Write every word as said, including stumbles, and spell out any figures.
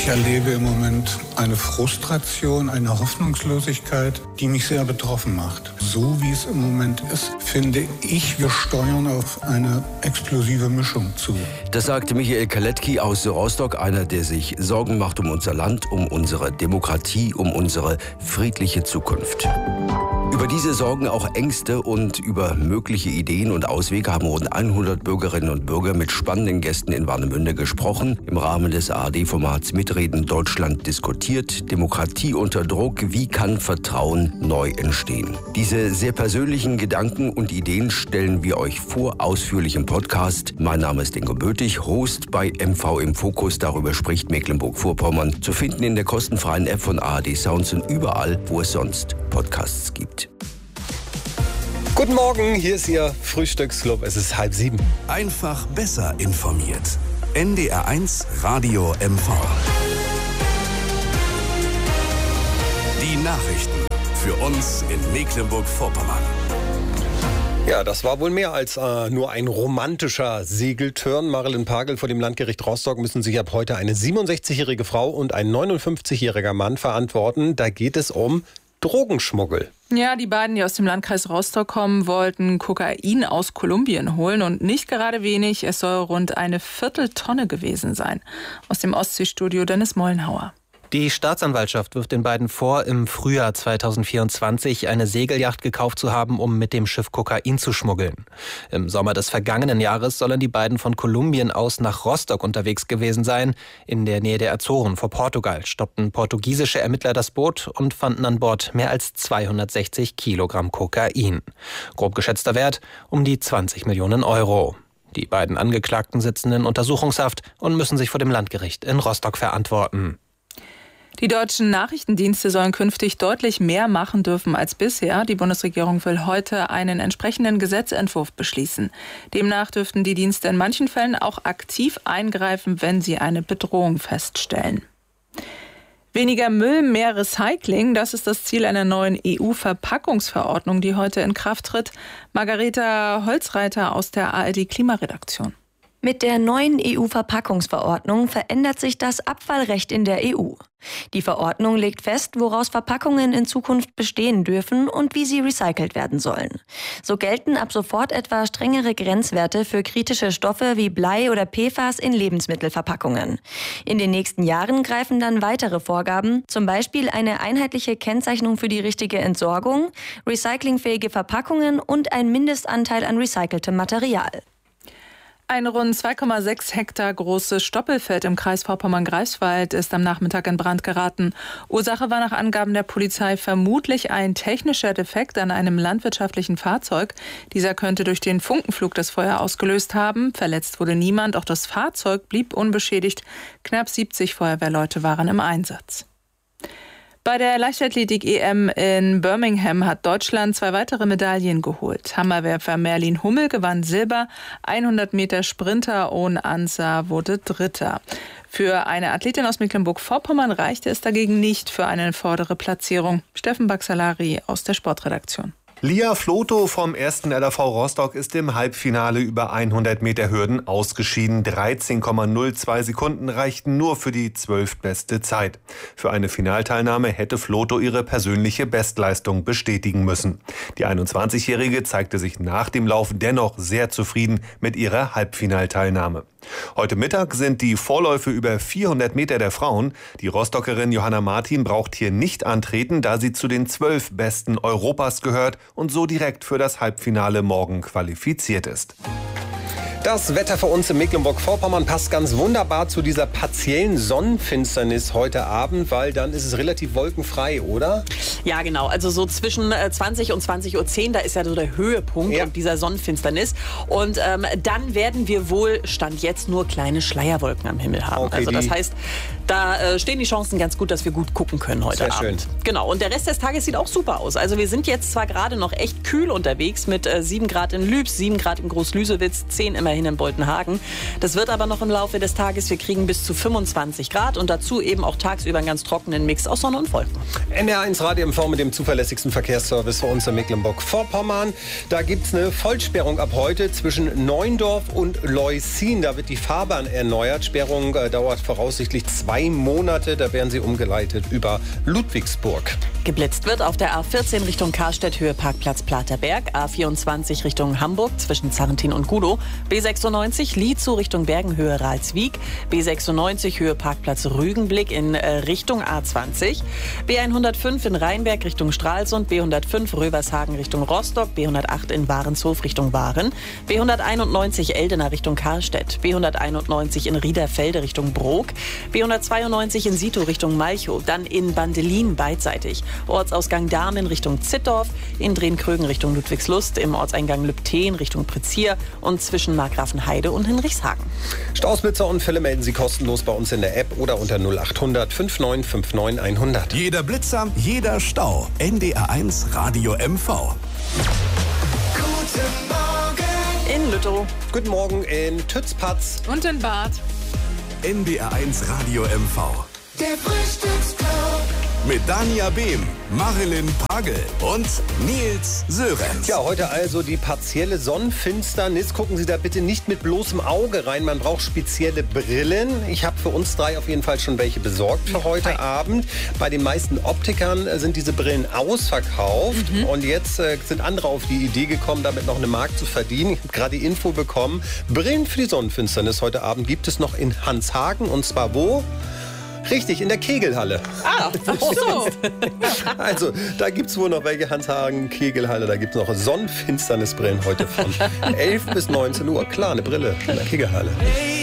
erlebe im Moment eine Frustration, eine Hoffnungslosigkeit, die mich sehr betroffen macht. So wie es im Moment ist, finde ich, wir steuern auf eine explosive Mischung zu. Das sagte Michael Kaletki aus Rostock, einer, der sich Sorgen macht um unser Land, um unsere Demokratie, um unsere friedliche Zukunft. Über diese Sorgen, auch Ängste und über mögliche Ideen und Auswege haben rund hundert Bürgerinnen und Bürger mit spannenden Gästen in Warnemünde gesprochen. Im Rahmen des A R D-Formats Mitreden Deutschland diskutiert. Demokratie unter Druck. Wie kann Vertrauen neu entstehen? Diese sehr persönlichen Gedanken und Ideen stellen wir euch vor, ausführlich im Podcast. Mein Name ist Ingo Bötig, Host bei M V im Fokus. Darüber spricht Mecklenburg-Vorpommern. Zu finden in der kostenfreien App von A R D Sounds und überall, wo es sonst Podcasts gibt. Guten Morgen, hier ist Ihr Frühstücksclub. Es ist halb sieben. Einfach besser informiert. N D R eins Radio M V. Die Nachrichten für uns in Mecklenburg-Vorpommern. Ja, das war wohl mehr als äh, nur ein romantischer Segeltörn. Marilyn Pagel vor dem Landgericht Rostock müssen sich ab heute eine siebenundsechzigjährige Frau und ein neunundfünfzigjähriger Mann verantworten. Da geht es um Drogenschmuggel. Ja, die beiden, die aus dem Landkreis Rostock kommen, wollten Kokain aus Kolumbien holen und nicht gerade wenig. Es soll rund eine Vierteltonne gewesen sein. Aus dem Ostseestudio Dennis Mollenhauer. Die Staatsanwaltschaft wirft den beiden vor, im Frühjahr zweitausendvierundzwanzig eine Segelyacht gekauft zu haben, um mit dem Schiff Kokain zu schmuggeln. Im Sommer des vergangenen Jahres sollen die beiden von Kolumbien aus nach Rostock unterwegs gewesen sein. In der Nähe der Azoren vor Portugal stoppten portugiesische Ermittler das Boot und fanden an Bord mehr als zweihundertsechzig Kilogramm Kokain. Grob geschätzter Wert um die zwanzig Millionen Euro. Die beiden Angeklagten sitzen in Untersuchungshaft und müssen sich vor dem Landgericht in Rostock verantworten. Die deutschen Nachrichtendienste sollen künftig deutlich mehr machen dürfen als bisher. Die Bundesregierung will heute einen entsprechenden Gesetzentwurf beschließen. Demnach dürften die Dienste in manchen Fällen auch aktiv eingreifen, wenn sie eine Bedrohung feststellen. Weniger Müll, mehr Recycling, das ist das Ziel einer neuen E U-Verpackungsverordnung, die heute in Kraft tritt. Margareta Holzreiter aus der A R D-Klimaredaktion. Mit der neuen E U-Verpackungsverordnung verändert sich das Abfallrecht in der E U. Die Verordnung legt fest, woraus Verpackungen in Zukunft bestehen dürfen und wie sie recycelt werden sollen. So gelten ab sofort etwa strengere Grenzwerte für kritische Stoffe wie Blei oder P F A S in Lebensmittelverpackungen. In den nächsten Jahren greifen dann weitere Vorgaben, zum Beispiel eine einheitliche Kennzeichnung für die richtige Entsorgung, recyclingfähige Verpackungen und ein Mindestanteil an recyceltem Material. Ein rund zwei Komma sechs Hektar großes Stoppelfeld im Kreis Vorpommern-Greifswald ist am Nachmittag in Brand geraten. Ursache war nach Angaben der Polizei vermutlich ein technischer Defekt an einem landwirtschaftlichen Fahrzeug. Dieser könnte durch den Funkenflug das Feuer ausgelöst haben. Verletzt wurde niemand, auch das Fahrzeug blieb unbeschädigt. Knapp siebzig Feuerwehrleute waren im Einsatz. Bei der Leichtathletik-E M in Birmingham hat Deutschland zwei weitere Medaillen geholt. Hammerwerfer Merlin Hummel gewann Silber, hundert Meter Sprinter Owen Ansah wurde Dritter. Für eine Athletin aus Mecklenburg-Vorpommern reichte es dagegen nicht für eine vordere Platzierung. Steffen Baxalari aus der Sportredaktion. Lia Floto vom ersten L A V Rostock ist im Halbfinale über hundert Meter Hürden ausgeschieden. dreizehn Komma null zwei Sekunden reichten nur für die zwölftbeste Zeit. Für eine Finalteilnahme hätte Floto ihre persönliche Bestleistung bestätigen müssen. Die einundzwanzigjährige zeigte sich nach dem Lauf dennoch sehr zufrieden mit ihrer Halbfinalteilnahme. Heute Mittag sind die Vorläufe über vierhundert Meter der Frauen. Die Rostockerin Johanna Martin braucht hier nicht antreten, da sie zu den zwölf Besten Europas gehört und so direkt für das Halbfinale morgen qualifiziert ist. Das Wetter für uns in Mecklenburg-Vorpommern passt ganz wunderbar zu dieser partiellen Sonnenfinsternis heute Abend, weil dann ist es relativ wolkenfrei, oder? Ja, genau. Also so zwischen zwanzig und zwanzig Uhr zehn, da ist ja so der Höhepunkt ja. dieser Sonnenfinsternis. Und ähm, dann werden wir wohl, Stand jetzt, nur kleine Schleierwolken am Himmel haben. Okay, also das heißt, da äh, stehen die Chancen ganz gut, dass wir gut gucken können heute Sehr Abend. Schön. Genau. Und der Rest des Tages sieht auch super aus. Also wir sind jetzt zwar gerade noch echt kühl unterwegs mit äh, sieben Grad in Lübs, sieben Grad in Großlüsewitz, zehn im immerhin in Boltenhagen. Das wird aber noch im Laufe des Tages. Wir kriegen bis zu fünfundzwanzig Grad und dazu eben auch tagsüber einen ganz trockenen Mix aus Sonne und Wolken. N D R eins Radio M V mit dem zuverlässigsten Verkehrsservice für uns in Mecklenburg-Vorpommern. Da gibt es eine Vollsperrung ab heute zwischen Neuendorf und Leußin. Da wird die Fahrbahn erneuert. Sperrung äh, dauert voraussichtlich zwei Monate. Da werden sie umgeleitet über Ludwigsburg. Geblitzt wird auf der A vierzehn Richtung Karstedt, Höhe Parkplatz Platerberg, A vierundzwanzig Richtung Hamburg zwischen Zarrentin und Gudow, B sechsundneunzig Lietzow Richtung Bergen, Höhe Ralswiek, B sechsundneunzig Höhe Parkplatz Rügenblick in äh, Richtung A zwanzig, B hundertfünf in Rheinberg Richtung Stralsund, B hundertfünf Rövershagen Richtung Rostock, B hundertacht in Warenshof Richtung Waren, B hunderteinundneunzig Eldena Richtung Karstedt, B hunderteinundneunzig in Riederfelde Richtung Brok, B hundertzweiundneunzig in Sito Richtung Malchow, dann in Bandelin beidseitig, Ortsausgang Dahmen Richtung Zittdorf, in Drehn-Krögen Richtung Ludwigslust, im Ortseingang Lübten Richtung Prizier und zwischen Markgrafenheide und Hinrichshagen. Stausblitzerunfälle melden Sie kostenlos bei uns in der App oder unter null achthundert fünfundneunzig neunundfünfzig hundert. Jeder Blitzer, jeder Stau. N D R eins Radio M V. Guten Morgen in Lüttow. Guten Morgen in Tützpatz. Und in Bad. N D R eins Radio M V. Der Frühstücksclub. Mit Dania Behm, Marilyn Pagel und Nils Sörenz. Ja, heute also die partielle Sonnenfinsternis. Gucken Sie da bitte nicht mit bloßem Auge rein. Man braucht spezielle Brillen. Ich habe für uns drei auf jeden Fall schon welche besorgt für heute Abend. Bei den meisten Optikern sind diese Brillen ausverkauft. Mhm. Und jetzt äh, sind andere auf die Idee gekommen, damit noch eine Mark zu verdienen. Ich habe gerade die Info bekommen. Brillen für die Sonnenfinsternis heute Abend gibt es noch in Hanshagen. Und zwar wo? Richtig, in der Kegelhalle. Ah, oh so. Also, da gibt es wohl noch welche, Hanshagen, Kegelhalle. Da gibt es noch Sonnenfinsternisbrillen heute von elf bis neunzehn Uhr. Klar, eine Brille in der Kegelhalle.